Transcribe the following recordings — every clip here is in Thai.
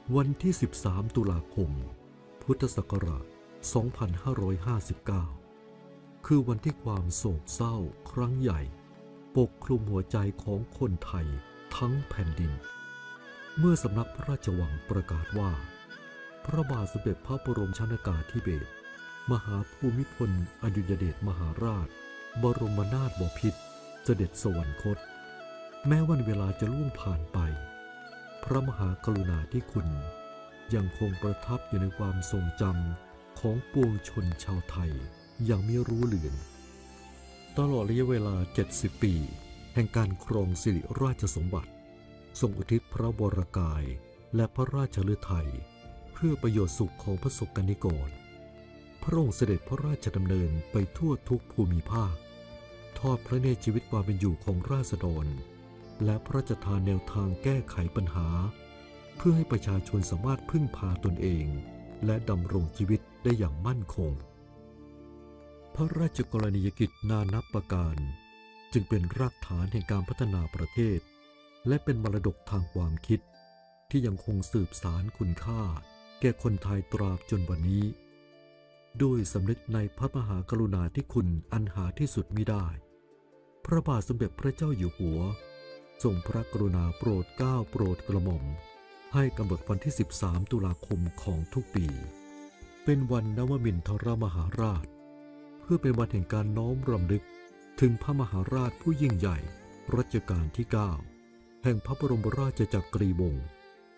วันที่13ตุลาคมพุทธศักราช2559คือวันที่ความโศกเศร้าครั้งใหญ่ปกคลุมหัวใจของคนไทยทั้งแผ่นดินเมื่อสำนักพระราชวังประกาศว่าพระบาทสมเด็จพระบรมชนกาธิเบศรมหาภูมิพลอดุลยเดชมหาราชบรมนาถบพิตรเสด็จสวรรคตแม้วันเวลาจะล่วงผ่านไปพระมหากรุณาธิคุณยังคงประทับอยู่ในความทรงจำของปวงชนชาวไทยอย่างไม่รู้เลือนตลอดระยะเวลา70ปีแห่งการครองสิริราชสมบัติทรงอุทิศพระวรกายและพระราชฤทัยเพื่อประโยชน์สุขของพระสกนิกรพระองค์เสด็จพระราชดำเนินไปทั่วทุกภูมิภาคทอดพระเนตรชีวิตความเป็นอยู่ของราษฎรและพระราชทานแนวทางแก้ไขปัญหาเพื่อให้ประชาชนสามารถพึ่งพาตนเองและดำรงชีวิตได้อย่างมั่นคงพระราชกรณียกิจนานับประการจึงเป็นรากฐานแห่งการพัฒนาประเทศและเป็นมรดกทางความคิดที่ยังคงสืบสานคุณค่าแก่คนไทยตราบจนวันนี้ด้วยสำนึกในพระมหากรุณาธิคุณอันหาที่สุดมิได้พระบาทสมเด็จพระเจ้าอยู่หัวทรงพระกรุณาโปรดเกล้าโปรดกระหม่อมให้กำหนดวันที่13ตุลาคมของทุกปีเป็นวันนวมินทรมหาราชเพื่อเป็นวันแห่งการน้อมรำลึกถึงพระมหาราชผู้ยิ่งใหญ่รัชกาลที่9แห่งพระบรมราชจักรีวงศ์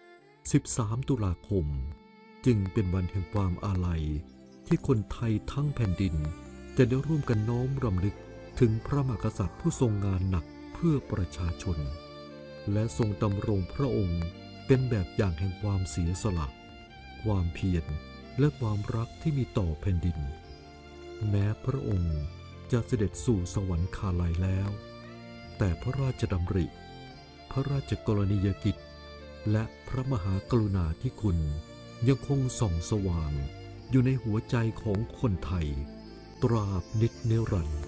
13ตุลาคมจึงเป็นวันแห่งความอาลัยที่คนไทยทั้งแผ่นดินจะได้ร่วมกันน้อมรำลึกถึงพระมหากษัตริย์ผู้ทรงงานหนักเพื่อประชาชนและทรงดำรงพระองค์เป็นแบบอย่างแห่งความเสียสละความเพียรและความรักที่มีต่อแผ่นดินแม้พระองค์จะเสด็จสู่สวรรคาลัยแล้วแต่พระราชดำริพระราชกรณียกิจและพระมหากรุณาธิคุณยังคงส่องสว่างอยู่ในหัวใจของคนไทยตราบนิจนิรันดร์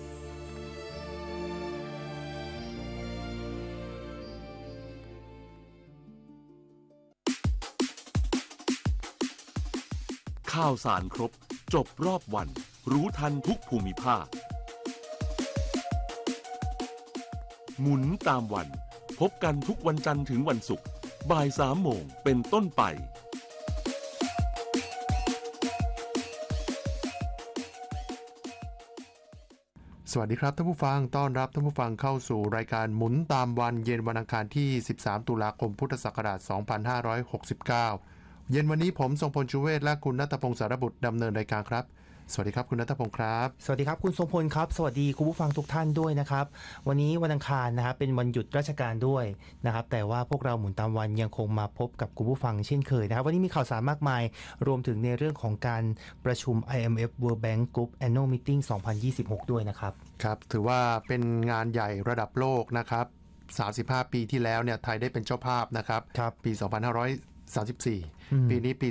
ข่าวสารครบจบรอบวันรู้ทันทุกภูมิภาคหมุนตามวันพบกันทุกวันจันทร์ถึงวันศุกร์บ่าย3 โมงเป็นต้นไปสวัสดีครับท่านผู้ฟังต้อนรับท่านผู้ฟังเข้าสู่รายการหมุนตามวันเย็นวันอังคารที่13ตุลาคมพุทธศักราช2569เย็นวันนี้ผมทรงพลชูเวศและคุณณัฐพงศ์สารบุตรดำเนินรายการครับสวัสดีครับคุณณัฐพงศ์ครับสวัสดีครับคุณทรงพลครับสวัสดีคุณผู้ฟังทุกท่านด้วยนะครับวันนี้วันอังคารนะครับเป็นวันหยุดราชการด้วยนะครับแต่ว่าพวกเราหมุนตามวันยังคงมาพบกับคุณผู้ฟังเช่นเคยนะครับวันนี้มีข่าวสารมากมายรวมถึงในเรื่องของการประชุม IMF World Bank Group Annual Meeting 2026ด้วยนะครับครับถือว่าเป็นงานใหญ่ระดับโลกนะครับ35ปีที่แล้วเนี่ยไทยได้เป็นเจ้าภาพนะครับปี2534ปีนี้ปี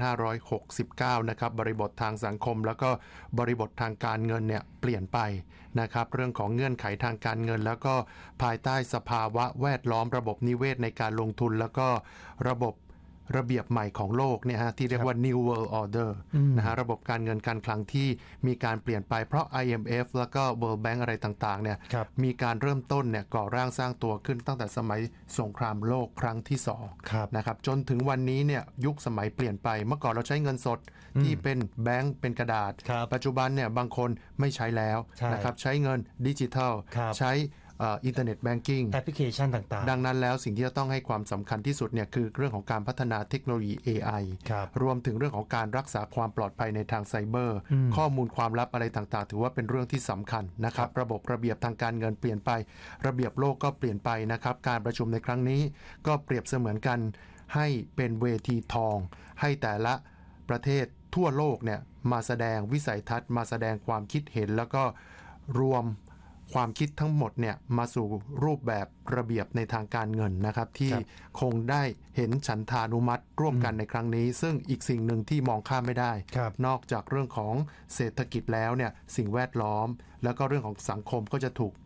2569นะครับบริบททางสังคมแล้วก็บริบททางการเงินเนี่ยเปลี่ยนไปนะครับเรื่องของเงื่อนไขทางการเงินแล้วก็ภายใต้สภาวะแวดล้อมระบบนิเวศในการลงทุนแล้วก็ระบบระเบียบใหม่ของโลกเนี่ยฮะที่เรียกว่า New World Order นะฮะระบบการเงินการคลังที่มีการเปลี่ยนไปเพราะ IMF แล้วก็ World Bank อะไรต่างๆเนี่ยมีการเริ่มต้นเนี่ยก่อร่างสร้างตัวขึ้นตั้งแต่สมัยสงครามโลกครั้งที่2นะครับจนถึงวันนี้เนี่ยยุคสมัยเปลี่ยนไปเมื่อก่อนเราใช้เงินสดที่เป็นแบงก์เป็นกระดาษปัจจุบันเนี่ยบางคนไม่ใช้แล้วนะครับใช้เงินดิจิทัลใช้อินเทอร์เน็ตแบงกิ้งแอปพลิเคชันต่างๆดังนั้นแล้วสิ่งที่จะต้องให้ความสำคัญที่สุดเนี่ยคือเรื่องของการพัฒนาเทคโนโลยี AI รวมถึงเรื่องของการรักษาความปลอดภัยในทางไซเบอร์ข้อมูลความลับอะไรต่างๆถือว่าเป็นเรื่องที่สำคัญนะครับระบบระเบียบทางการเงินเปลี่ยนไประเบียบโลกก็เปลี่ยนไปนะครับการประชุมในครั้งนี้ก็เปรียบเสมือนกันให้เป็นเวทีทองให้แต่ละประเทศทั่วโลกเนี่ยมาแสดงวิสัยทัศน์มาแสดงความคิดเห็นแล้วก็รวมความคิดทั้งหมดเนี่ยมาสู่รูปแบบระเบียบในทางการเงินนะครับที่คงได้เห็นฉันทานุมัติร่วมกันในครั้งนี้ซึ่งอีกสิ่งหนึ่งที่มองข้ามไม่ได้นอกจากเรื่องของเศรษฐกิจแล้วเนี่ยสิ่งแวดล้อมแล้วก็เรื่องของสังคมก็จะถูก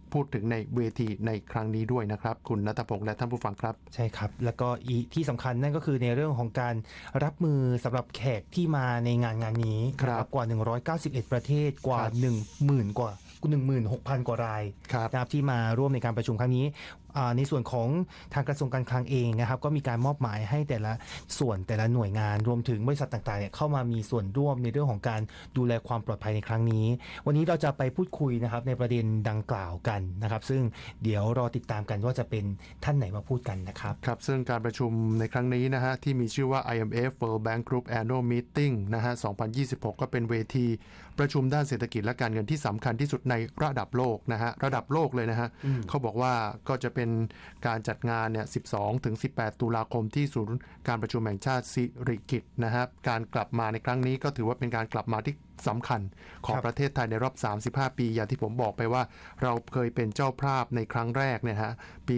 พูดถึงในเวทีในครั้งนี้ด้วยนะครับคุณณัฐพงษ์และท่านผู้ฟังครับใช่ครับแล้วก็อีกที่สำคัญนั่นก็คือในเรื่องของการรับมือสำหรับแขกที่มาในงานนี้กว่า191ประเทศกว่า 10,000 กว่า 16,000 กว่ารายนะครับที่มาร่วมในการประชุมครั้งนี้ในส่วนของทางกระทรวงการคลังเองนะครับก็มีการมอบหมายให้แต่ละส่วนแต่ละหน่วยงานรวมถึงบริษัทต่างๆเข้ามามีส่วนร่วมในเรื่องของการดูแลความปลอดภัยในครั้งนี้วันนี้เราจะไปพูดคุยนะครับในประเด็นดังกล่าวกันนะครับซึ่งเดี๋ยวรอติดตามกันว่าจะเป็นท่านไหนมาพูดกันนะครับครับซึ่งการประชุมในครั้งนี้นะฮะที่มีชื่อว่า IMF World Bank Group Annual Meeting นะฮะ 2026 ก็เป็นเวทีประชุมด้านเศรษฐกิจและการเงินที่สำคัญที่สุดในระดับโลกนะฮะระดับโลกเลยนะฮะเขาบอกว่าก็จะเป็นการจัดงานเนี่ย 12-18 ตุลาคมที่ศูนย์การประชุมแห่งชาติสิริกิติ์นะครับการกลับมาในครั้งนี้ก็ถือว่าเป็นการกลับมาที่สำคัญของประเทศไทยในรอบ35ปีอย่างที่ผมบอกไปว่าเราเคยเป็นเจ้าภาพในครั้งแรกเนี่ยฮะปี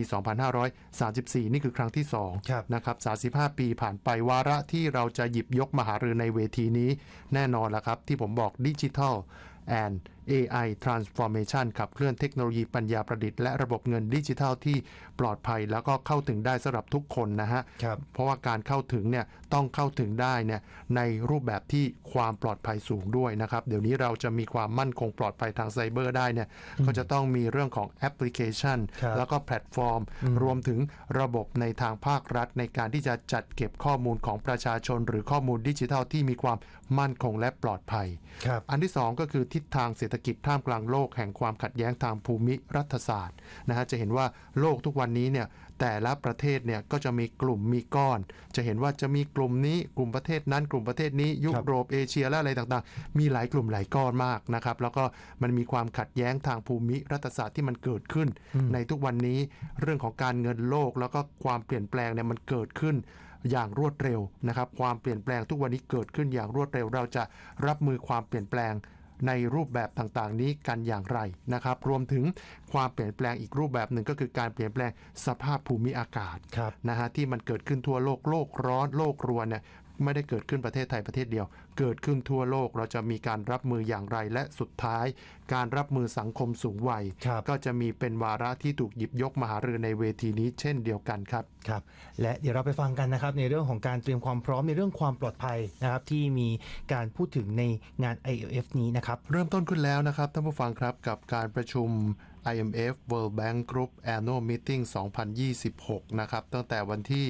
2534นี่คือครั้งที่2นะครับ35ปีผ่านไปวาระที่เราจะหยิบยกมาหารือในเวทีนี้แน่นอนละครับที่ผมบอก Digital and AI Transformation ขับเคลื่อนเทคโนโลยีปัญญาประดิษฐ์และระบบเงินดิจิทัลที่ปลอดภัยแล้วก็เข้าถึงได้สำหรับทุกคนนะฮะเพราะว่าการเข้าถึงเนี่ยต้องเข้าถึงได้เนี่ยในรูปแบบที่ความปลอดภัยสูงด้วยนะครับเดี๋ยวนี้เราจะมีความมั่นคงปลอดภัยทางไซเบอร์ได้เนี่ยก็จะต้องมีเรื่องของแอปพลิเคชันแล้วก็แพลตฟอร์มรวมถึงระบบในทางภาครัฐในการที่จะจัดเก็บข้อมูลของประชาชนหรือข้อมูลดิจิทัลที่มีความมั่นคงและปลอดภัยอันที่2ก็คือทิศทางเศรษฐกิจท่ามกลางโลกแห่งความขัดแย้งทางภูมิรัฐศาสตร์นะฮะจะเห็นว่าโลกทุกวันนี้เนี่ยแต่ละประเทศเนี่ยก็จะมีกลุ่มมีก้อนจะเห็นว่าจะมีกลุ่มนี้กลุ่มประเทศนั้นกลุ่มประเทศนี้ยุโรปเอเชียและอะไรต่างๆมีหลายกลุ่มหลายก้อนมากนะครับแล้วก็มันมีความขัดแย้งทางภูมิรัฐศาสตร์ที่มันเกิดขึ้นในทุกวันนี้เรื่องของการเงินโลกแล้วก็ความเปลี่ยนแปลงเนี่ยมันเกิดขึ้นอย่างรวดเร็วนะครับความเปลี่ยนแปลงทุกวันนี้เกิดขึ้นอย่างรวดเร็วเราจะรับมือความเปลี่ยนแปลงในรูปแบบต่างๆนี้กันอย่างไรนะครับรวมถึงความเปลี่ยนแปลงอีกรูปแบบหนึ่งก็คือการเปลี่ยนแปลงสภาพภูมิอากาศนะฮะที่มันเกิดขึ้นทั่วโลกโลกร้อนโลกรวนเนี่ยไม่ได้เกิดขึ้นประเทศไทยประเทศเดียวเกิดขึ้นทั่วโลกเราจะมีการรับมืออย่างไรและสุดท้ายการรับมือสังคมสูงวัยก็จะมีเป็นวาระที่ถูกหยิบยกมาหารือในเวทีนี้เช่นเดียวกันครับครับและเดี๋ยวเราไปฟังกันนะครับในเรื่องของการเตรียมความพร้อมในเรื่องความปลอดภัยนะครับที่มีการพูดถึงในงาน IMF นี้นะครับเริ่มต้นขึ้นแล้วนะครับท่านผู้ฟังครับกับการประชุม IMF World Bank Group Annual Meeting 2026 นะครับตั้งแต่วันที่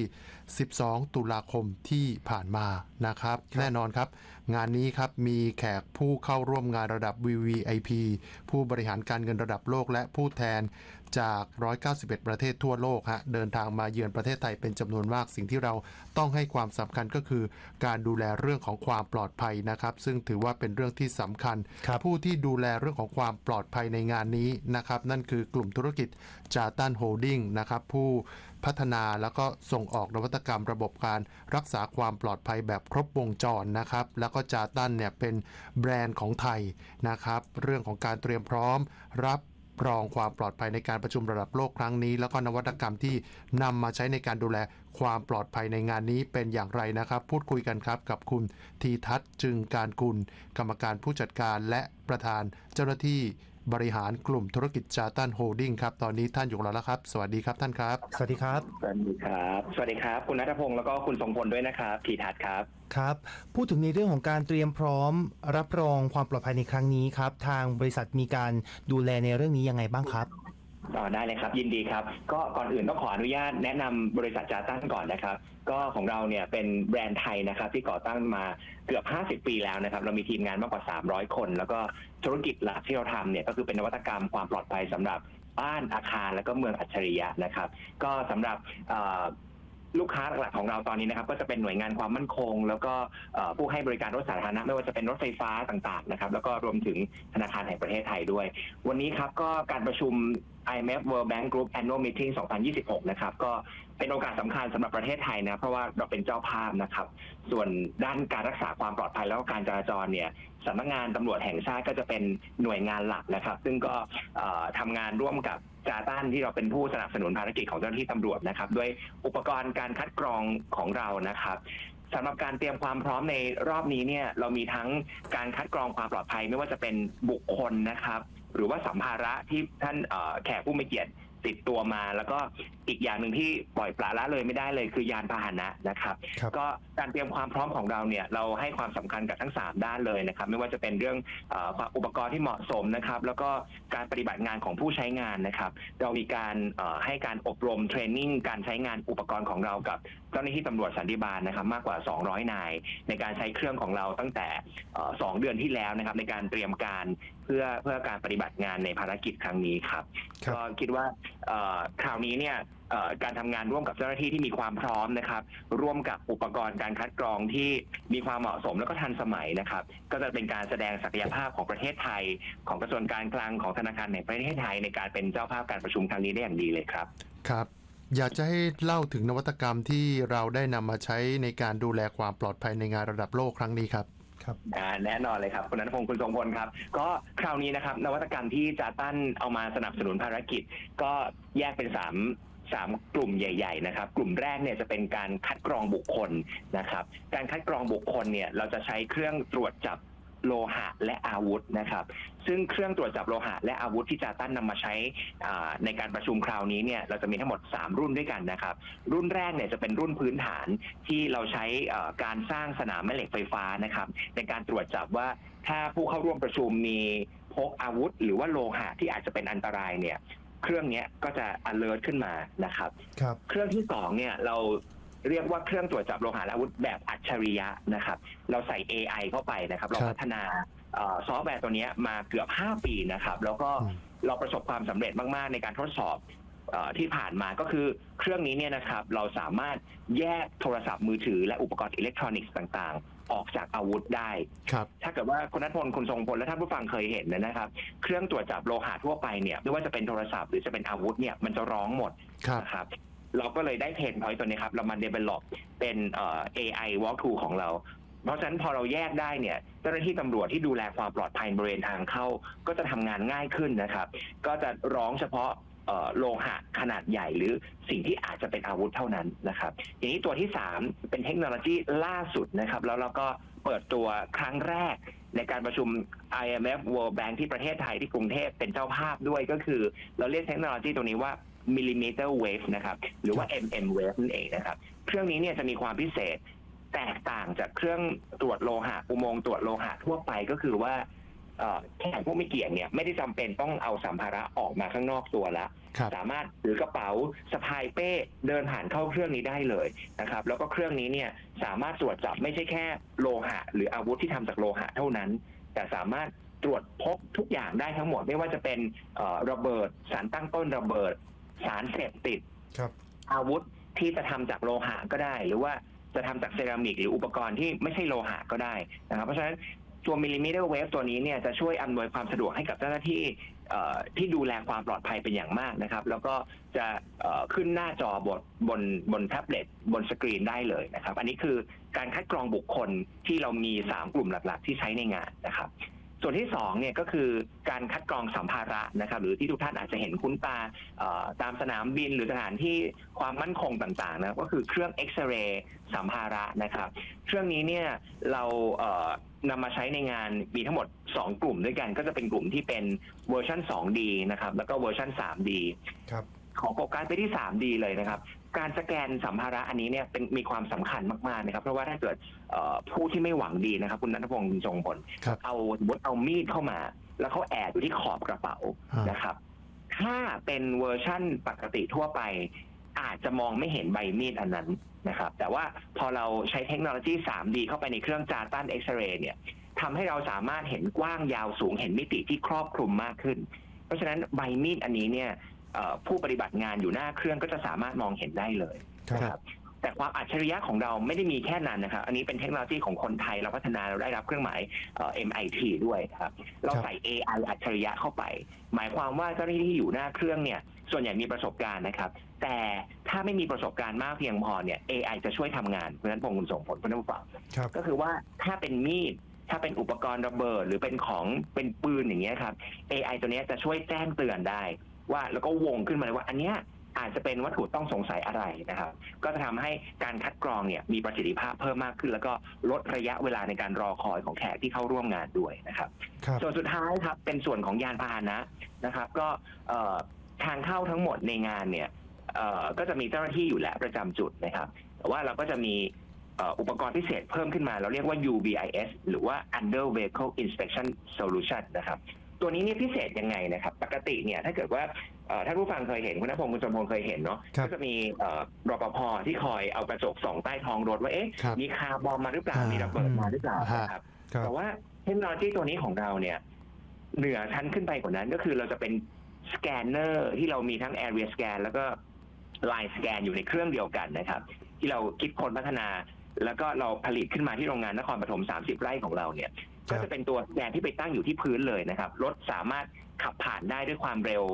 12 ตุลาคมที่ผ่านมานะครับแน่นอนครับงานนี้ครับมีแขกผู้เข้าร่วมงานระดับ VVIP ผู้บริหารการเงินระดับโลกและผู้แทนจาก191ประเทศทั่วโลกฮะเดินทางมาเยือนประเทศไทยเป็นจำนวนมากสิ่งที่เราต้องให้ความสำคัญก็คือการดูแลเรื่องของความปลอดภัยนะครับซึ่งถือว่าเป็นเรื่องที่สำคัญผู้ที่ดูแลเรื่องของความปลอดภัยในงานนี้นะครับนั่นคือกลุ่มธุรกิจจาตันโฮลดิ้งนะครับผู้พัฒนาแล้วก็ส่งออกนวัตกรรมระบบการรักษาความปลอดภัยแบบครบวงจรนะครับแล้วก็จาตันเนี่ยเป็นแบรนด์ของไทยนะครับเรื่องของการเตรียมพร้อมรับรองความปลอดภัยในการประชุมระดับโลกครั้งนี้แล้วก็นวัตกรรมที่นำมาใช้ในการดูแลความปลอดภัยในงานนี้เป็นอย่างไรนะครับพูดคุยกันครับกับคุณธีทัศน์จึงการกุลกรรมการผู้จัดการและประธานเจ้าหน้าที่บริหารกลุ่มธุรกิจจาตันโฮลดิ้งครับตอนนี้ท่านอยู่แล้วครับสวัสดีครับท่านครับสวัสดีครับสวัสดีครับสวัสดีครับคุณณัฐพงศ์แล้วก็คุณทรงพลด้วยนะครับธีทัศน์ครับครับพูดถึงในเรื่องของการเตรียมพร้อมรับรองความปลอดภัยในครั้งนี้ครับทางบริษัทมีการดูแลในเรื่องนี้ยังไงบ้างครับได้เลยครับยินดีครับก็ก่อนอื่นต้องขออนุญาตแนะนำบริษัทจาตันก่อนนะครับก็ของเราเนี่ยเป็นแบรนด์ไทยนะครับที่ก่อตั้งมาเกือบ50ปีแล้วนะครับเรามีทีมงานมากกว่า300คนแล้วก็ธุรกิจหลักที่เราทำเนี่ยก็คือเป็นนวัตกรรมความปลอดภัยสำหรับบ้านอาคารและก็เมืองอัจฉริยะนะครับก็สำหรับลูกค้าหลักๆของเราตอนนี้นะครับก็จะเป็นหน่วยงานความมั่นคงแล้วก็ผู้ให้บริการรถสาธารณะไม่ว่าจะเป็นรถไฟฟ้าต่างๆนะครับแล้วก็รวมถึงธนาคารแห่งประเทศไทยด้วยวันนี้ครับก็การประชุม IMF World Bank Group Annual Meeting 2026 นะครับก็เป็นโอกาสสำคัญสำหรับประเทศไทยนะเพราะว่าเราเป็นเจ้าภาพนะครับส่วนด้านการรักษาความปลอดภัยแล้วก็การจราจรเนี่ยสำนักงานตำรวจแห่งชาติก็จะเป็นหน่วยงานหลักนะครับซึ่งก็ทำงานร่วมกับจาตันที่เราเป็นผู้สนับสนุนภารกิจของเจ้าหน้าที่ตำรวจนะครับด้วยอุปกรณ์การคัดกรองของเรานะครับสำหรับการเตรียมความพร้อมในรอบนี้เนี่ยเรามีทั้งการคัดกรองความปลอดภัยไม่ว่าจะเป็นบุคคลนะครับหรือว่าสัมภาระที่ท่านแขกผู้มีเกียรติติดตัวมาแล้วก็อีกอย่างหนึ่งที่ปล่อยปละละเลยไม่ได้เลยคือยานพาหนะนะครับก็การเตรียมความพร้อมของเราเนี่ยเราให้ความสำคัญกับทั้ง3ด้านเลยนะครับไม่ว่าจะเป็นเรื่องอุปกรณ์ที่เหมาะสมนะครับแล้วก็การปฏิบัติงานของผู้ใช้งานนะครับเรามีการให้การอบรมเทรนนิ่งการใช้งานอุปกรณ์ของเรากับเจ้าหน้าที่ตำรวจสันติบาลนะครับมากกว่า200นายในการใช้เครื่องของเราตั้งแต่2เดือนที่แล้วนะครับในการเตรียมการเพื่อการปฏิบัติงานในภารกิจครั้งนี้ครับก็คิดว่าคราวนี้เนี่ยการทำงานร่วมกับเจ้าหน้าที่ที่มีความพร้อมนะครับร่วมกับอุปกรณ์การคัดกรองที่มีความเหมาะสมแล้วก็ทันสมัยนะครับก็จะเป็นการแสดงศักยภาพของประเทศไทยของกระทรวงการคลังของธนาคารแห่งประเทศไทยในการเป็นเจ้าภาพการประชุมครั้งนี้ได้อย่างดีเลยครับครับอยากจะให้เล่าถึงนวัตกรรมที่เราได้นำมาใช้ในการดูแลความปลอดภัยในงานระดับโลกครั้งนี้ครับแน่นอนเลยครับคุณณัฐพงศ์คุณทรงพลครับก็คราวนี้นะครับนวัตกรรมที่จาตันเอามาสนับสนุนภารกิจก็แยกเป็น3กลุ่มใหญ่ๆนะครับกลุ่มแรกเนี่ยจะเป็นการคัดกรองบุคคลนะครับการคัดกรองบุคคลเนี่ยเราจะใช้เครื่องตรวจจับโลหะและอาวุธนะครับซึ่งเครื่องตรวจจับโลหะและอาวุธที่จาตันนำมาใช้ในการประชุมคราวนี้เนี่ยเราจะมีทั้งหมด3รุ่นด้วยกันนะครับรุ่นแรกเนี่ยจะเป็นรุ่นพื้นฐานที่เราใช้การสร้างสนามแม่เหล็กไฟฟ้านะครับในการตรวจจับว่าถ้าผู้เข้าร่วมประชุมมีพกอาวุธหรือว่าโลหะที่อาจจะเป็นอันตรายเนี่ยเครื่องนี้ก็จะ alert ขึ้นมานะครับเครื่องที่2เนี่ยเราเรียกว่าเครื่องตรวจจับโลหะและอาวุธแบบอัจฉริยะนะครับเราใส่ AI เข้าไปนะครับเราพัฒนาซอฟต์แวร์ตัวนี้มาเกือบ5ปีนะครับแล้วก็เราประสบความสำเร็จมากๆในการทดสอบที่ผ่านมาก็คือเครื่องนี้เนี่ยนะครับเราสามารถแยกโทรศัพท์มือถือและอุปกรณ์อิเล็กทรอนิกส์ต่างๆออกจากอาวุธได้ถ้าเกิดว่าคุณณัฐพลคุณทรงพลและท่านผู้ฟังเคยเห็นนะครับเครื่องตรวจจับโลหะทั่วไปเนี่ยไม่ว่าจะเป็นโทรศัพท์หรือจะเป็นอาวุธเนี่ยมันจะร้องหมดนะครับเราก็เลยได้เพนพอยต์ตัวนี้ครับเรามา develop เป็น AI walkthrough ของเราเพราะฉะนั้นพอเราแยกได้เนี่ยเจ้าหน้าที่ตำรวจที่ดูแลความปลอดภัยบริเวณทางเข้าก็จะทำงานง่ายขึ้นนะครับก็จะร้องเฉพาะโลหะขนาดใหญ่หรือสิ่งที่อาจจะเป็นอาวุธเท่านั้นนะครับอย่างนี้ตัวที่3เป็นเทคโนโลยีล่าสุดนะครับแล้วเราก็เปิดตัวครั้งแรกในการประชุม IMF World Bank ที่ประเทศไทยที่กรุงเทพเป็นเจ้าภาพด้วยก็คือเราเรียกเทคโนโลยีตัวนี้ว่า millimeter wave นะครับหรือว่า wave นั่นเองนะครับเครื่องนี้เนี่ยจะมีความพิเศษแตกต่างจากเครื่องตรวจโลหะอุโมงค์ตรวจโลหะทั่วไปก็คือว่าแขกผู้มีเกียรติเนี่ยไม่ได้จำเป็นต้องเอาสัมภาระออกมาข้างนอกตัวละสามารถถือกระเป๋าสะพายเป้เดินผ่านเข้าเครื่องนี้ได้เลยนะครับแล้วก็เครื่องนี้เนี่ยสามารถตรวจจับไม่ใช่แค่โลหะหรืออาวุธที่ทำจากโลหะเท่านั้นแต่สามารถตรวจพบทุกอย่างได้ทั้งหมดไม่ว่าจะเป็นระเบิดสารตั้งต้นระเบิดสารเสพติดอาวุธที่จะทำจากโลหะก็ได้หรือว่าจะทำจากเซรามิกหรืออุปกรณ์ที่ไม่ใช่โลหะก็ได้นะครับเพราะฉะนั้นตัวมิลลิเมตรเวฟตัวนี้เนี่ยจะช่วยอำนวยความสะดวกให้กับเจ้าหน้าที่ที่ดูแลความปลอดภัยเป็นอย่างมากนะครับแล้วก็จะขึ้นหน้าจบนแท็บเล็ตบนสกรีนได้เลยนะครับอันนี้คือการคัดกรองบุคคลที่เรามี3กลุ่มหลักๆที่ใช้ในงานนะครับส่วนที่2เนี่ยก็คือการคัดกรองสัมภาระนะครับหรือที่ทุกท่านอาจจะเห็นคุ้นตาตามสนามบินหรือสถานที่ความมั่นคงต่างๆนะก็คือเครื่องเอ็กซเรย์สัมภาระนะครับเครื่องนี้เนี่ยเรานำมาใช้ในงานมีทั้งหมด2กลุ่มด้วยกันก็จะเป็นกลุ่มที่เป็นเวอร์ชัน 2D นะครับแล้วก็เวอร์ชัน 3D ครับขอโฟกัสไปที่ 3D เลยนะครับการสแกนสัมภาระอันนี้เนี่ยมีความสำคัญมากๆนะครับเพราะว่าถ้าเกิดผู้ที่ไม่หวังดีนะครับคุณณัฐพงศ์คุณทรงพลเอามีดเข้ามาแล้วเขาแอบอยู่ที่ขอบกระเป๋านะครับถ้าเป็นเวอร์ชั่นปกติทั่วไปอาจจะมองไม่เห็นใบมีดอันนั้นนะครับแต่ว่าพอเราใช้เทคโนโลยี 3D เข้าไปในเครื่องจาตันเอ็กซเรย์เนี่ยทำให้เราสามารถเห็นกว้างยาวสูงเห็นมิติที่ครอบคลุมมากขึ้นเพราะฉะนั้นใบมีดอันนี้เนี่ยผู้ปฏิบัติงานอยู่หน้าเครื่องก็จะสามารถมองเห็นได้เลยนะครับแต่ความอัจฉริยะของเราไม่ได้มีแค่นั้นนะครับอันนี้เป็นเทคโนโลยีของคนไทยเราพัฒนาเราได้รับเครื่องหมายMIT ด้วยครับเราใส่ AI อัจฉริยะเข้าไปหมายความว่าเจ้าหน้าที่ที่อยู่หน้าเครื่องเนี่ยส่วนใหญ่มีประสบการณ์นะครับแต่ถ้าไม่มีประสบการณ์มากเพียงพอเนี่ย AI จะช่วยทำงานเพราะฉะนั้นผมส่งผลคุณผู้ฟังก็คือว่าถ้าเป็นมีดถ้าเป็นอุปกรณ์ระเบิดหรือเป็นของเป็นปืนอย่างเงี้ยครับ AI ตัวนี้จะช่วยแจ้งเตือนได้ว่าแล้วก็วงขึ้นมาเลยว่าอันเนี้ยอาจจะเป็นวัตถุต้องสงสัยอะไรนะครับก็จะทำให้การคัดกรองเนี่ยมีประสิทธิภาพเพิ่มมากขึ้นแล้วก็ลดระยะเวลาในการรอคอยของแขกที่เข้าร่วมงานด้วยนะครับส่วนสุดท้ายครับเป็นส่วนของยานพาหนะนะครับก็ทางเข้าทั้งหมดในงานเนี่ยก็จะมีเจ้าหน้าที่อยู่แล้วประจำจุดนะครับแต่ว่าเราก็จะมีอุปกรณ์พิเศษเพิ่มขึ้นมาเราเรียกว่า UVIS หรือว่า Under Vehicle Inspection Solution นะครับตัวนี้นี่พิเศษยังไงนะครับปกติเนี่ยถ้าเกิดว่าท่านผู้ฟังเคยเห็นคุณณพงศ์คุณจมพลเคยเห็นเนาะก็จะมีรปภ.ที่คอยเอากระจกส่องใต้ท้องรถว่าเอ๊ะมีคาร์บอมมาหรือเปล่ามีระเบิดมาหรือเปล่านะครับแต่ว่าเทคโนโลยีตัวนี้ของเราเนี่ยเหนือชั้นขึ้นไปกว่านั้นก็คือเราจะเป็นสแกนเนอร์ที่เรามีทั้ง Area Scan แล้วก็ Line Scan อยู่ในเครื่องเดียวกันนะครับที่เราคิดค้นพัฒนาแล้วก็เราผลิตขึ้นมาที่โรงงานนครปฐม30 ไร่ของเราเนี่ยก็จะเป็นตัวสแกนที่ไปตั้งอยู่ที่พื้นเลยนะครับรถสามารถขับผ่านได้ด้วยความเร็ว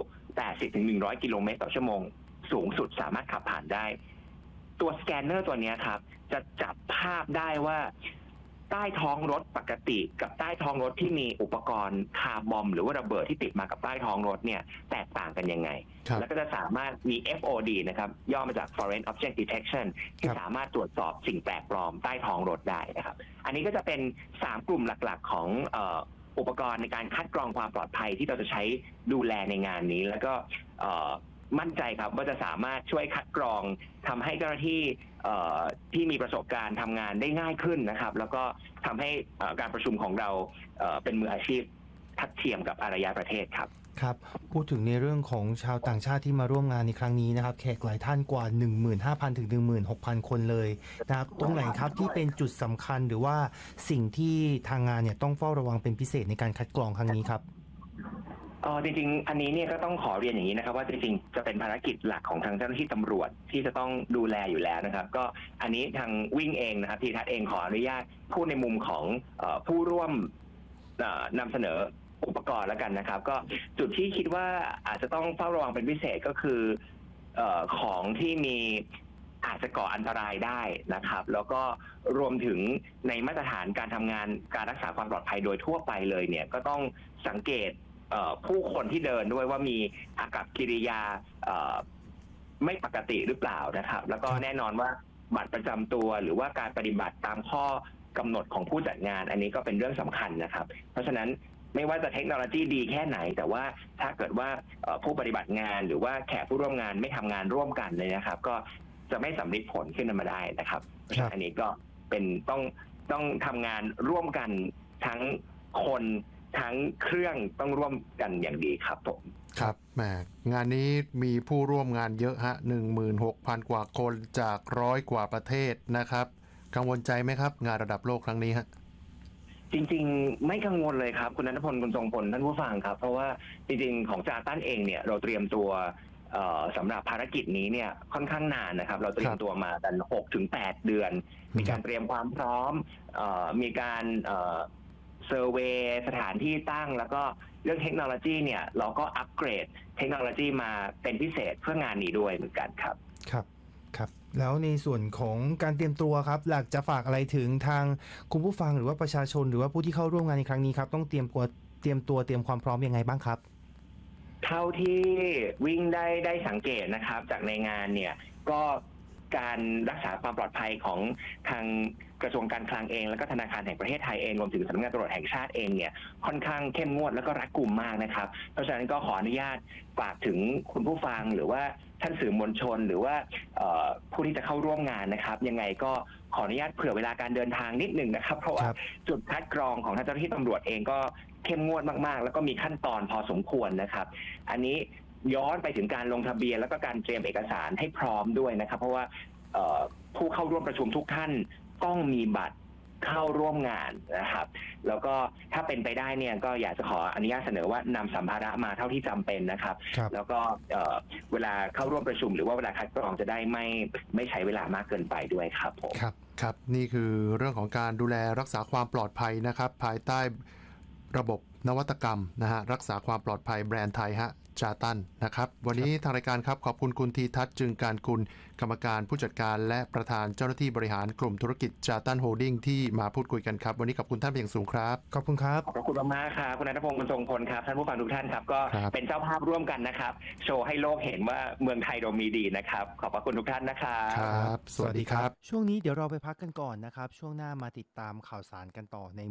80-100 กิโลเมตรต่อชั่วโมงสูงสุดสามารถขับผ่านได้ตัวสแกนเนอร์ตัวนี้ครับจะจับภาพได้ว่าใต้ท้องรถปกติกับใต้ท้องรถที่มีอุปกรณ์คาร์บอมหรือว่าระเบิดที่ติดมากับใต้ท้องรถเนี่ยแตกต่างกันยังไงแล้วก็จะสามารถมี FOD นะครับย่อมาจาก Foreign Object Detection ที่สามารถตรวจสอบสิ่งแปลกปลอมใต้ท้องรถได้นะครับอันนี้ก็จะเป็น3กลุ่มหลักๆของอุปกรณ์ในการคัดกรองความปลอดภัยที่เราจะใช้ดูแลในงานนี้แล้วก็มั่นใจครับว่าจะสามารถช่วยคัดกรองทำให้เจ้าหน้าที่ที่มีประสบการณ์ทำงานได้ง่ายขึ้นนะครับแล้วก็ทำให้การประชุมของเราเป็นมืออาชีพทัดเทียมกับอารยประเทศครับครับพูดถึงในเรื่องของชาวต่างชาติที่มาร่วมงานในครั้งนี้นะครับแขกหลายท่านกว่า 15,000 ถึง 16,000 คนเลยนะครับตรงไหนครับที่เป็นจุดสำคัญหรือว่าสิ่งที่ทางงานเนี่ยต้องเฝ้าระวังเป็นพิเศษในการคัดกรองครั้งนี้ครับจริงๆอันนี้เนี่ยก็ต้องขอเรียนอย่างนี้นะครับว่าจริงๆจะเป็นภารกิจหลักของทางเจ้าหน้าที่ตำรวจที่จะต้องดูแลอยู่แล้วนะครับก็อันนี้ทางวิ่งเองนะครับทีทัศน์เองขออนุญาตพูดในมุมของผู้ร่วมนำเสนออุปกรณ์แล้วกันนะครับก็จุดที่คิดว่าอาจจะต้องเฝ้าระวังเป็นพิเศษก็คือของที่มีอาจจะก่ออันตรายได้นะครับแล้วก็รวมถึงในมาตรฐานการทำงานการรักษาความปลอดภัยโดยทั่วไปเลยเนี่ยก็ต้องสังเกตผู้คนที่เดินด้วยว่ามีอากัปกิริยาไม่ปกติหรือเปล่านะครับแล้วก็แน่นอนว่าบัตรประจำตัวหรือว่าการปฏิบัติตามข้อกำหนดของผู้จัดงานอันนี้ก็เป็นเรื่องสำคัญนะครับเพราะฉะนั้นไม่ว่าจะเทคโนโลยีดีแค่ไหนแต่ว่าถ้าเกิดว่าผู้ปฏิบัติงานหรือว่าแขกผู้ร่วมงานไม่ทำงานร่วมกันเลยนะครับก็จะไม่สำเร็จผลขึ้นมาได้นะครับอันนี้ก็เป็นต้องทำงานร่วมกันทั้งคนทั้งเครื่องต้องร่วมกันอย่างดีครับผมครับแหมงานนี้มีผู้ร่วมงานเยอะฮะ 16,000 กว่าคนจาก100 กว่าประเทศนะครับกังวลใจไหมครับงานระดับโลกครั้งนี้ฮะจริงๆไม่กังวลเลยครับคุณณัฐพลคุณทรงพลท่านผู้ฟังครับเพราะว่าจริงๆของจากัสเองเนี่ยเราเตรียมตัวสำหรับภารกิจนี้เนี่ยค่อนข้างนานนะครับเราเตรียมตัวมากัน 6-8 เดือนมีการเตรียมความพร้อมมีการเซอร์เวย์สถานที่ตั้งแล้วก็เรื่องเทคโนโลยีเนี่ยเราก็อัปเกรดเทคโนโลยีมาเป็นพิเศษเพื่องานนี้ด้วยเหมือนกันครับครับแล้วในส่วนของการเตรียมตัวครับอยากจะฝากอะไรถึงทางคุณผู้ฟังหรือว่าประชาชนหรือว่าผู้ที่เข้าร่วมงานในครั้งนี้ครับต้องเตรียมความพร้อมยังไงบ้างครับเท่าที่วิ่งได้สังเกตนะครับจากในงานเนี่ยก็การรักษาความปลอดภัยของทางกระทรวงการคลังเองแล้วก็ธนาคารแห่งประเทศไทยเองรวมถึงสำนักงานตำรวจแห่งชาติเองเนี่ยค่อนข้างเข้มงวดแล้วก็รัดกุมมากนะครับเพราะฉะนั้นก็ขออนุญาตฝากถึงคุณผู้ฟังหรือว่าท่านสื่อมวลชนหรือว่าผู้ที่จะเข้าร่วมงานนะครับยังไงก็ขออนุญาตเผื่อเวลาการเดินทางนิดนึงนะครับเพราะว่าจุดคัดกรองของทางเจ้าหน้าที่ตำรวจเองก็เข้มงวดมากๆแล้วก็มีขั้นตอนพอสมควรนะครับอันนี้ย้อนไปถึงการลงทะเบียนแล้วก็การเตรียมเอกสารให้พร้อมด้วยนะครับเพราะว่าผู้เข้าร่วมประชุมทุกท่านต้องมีบัตรเข้าร่วมงานนะครับแล้วก็ถ้าเป็นไปได้เนี่ยก็อยากจะขออนุญาตเสนอว่านำสัมภาระมาเท่าที่จำเป็นนะครับแล้วก็เวลาเข้าร่วมประชุมหรือว่าเวลาคัดกรองจะได้ไม่ใช้เวลามากเกินไปด้วยครับผมครับนี่คือเรื่องของการดูแลรักษาความปลอดภัยนะครับภายใต้ระบบนวัตกรรมนะฮะรักษาความปลอดภัยแบรนด์ไทยฮะจาตันนะครับวันนี้ทางรายการครับขอบคุณคุณธีทัศน์จึงการกุลกรรมการผู้จัดการและประธานเจ้าหน้าที่บริหารกลุ่มธุรกิจจาตันโฮลดิ้งที่มาพูดคุยกันครับวันนี้ขอบคุณท่านเป็นอย่างสูงครับขอบคุณครับขอบคุณมากๆครับคุณณัฐพงศ์คุณทรงพลครับท่านผู้ฟังทุกท่านครับก็เป็นเจ้าภาพร่วมกันนะครับโชว์ให้โลกเห็นว่าเมืองไทยเรามีดีนะครับขอบพระคุณทุกท่านนะครับครับสวัสดีครับช่วงนี้เดี๋ยวเราไปพักกันก่อนนะครับช่วงหน้ามาติดตามข่าวสารกันต่อใน